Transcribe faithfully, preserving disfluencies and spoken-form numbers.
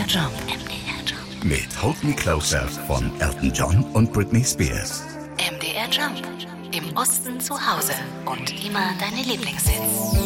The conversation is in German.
R Jump. M D R Jump. Mit Hold Me Closer von Elton John und Britney Spears. M D R Jump. Im Osten zu Hause und immer deine Lieblingshits.